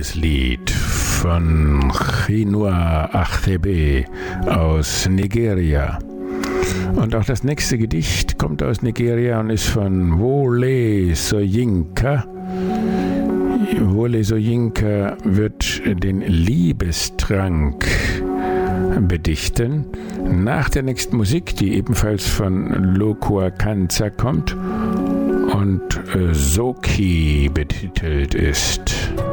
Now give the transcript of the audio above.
wunderbares Lied von Chinua Achebe aus Nigeria. Und auch das nächste Gedicht kommt aus Nigeria und ist von Wole Soyinka. Wole Soyinka wird den Liebestrank bedichten. Nach der nächsten Musik, die ebenfalls von Lokua Kanza kommt und Soki betitelt ist.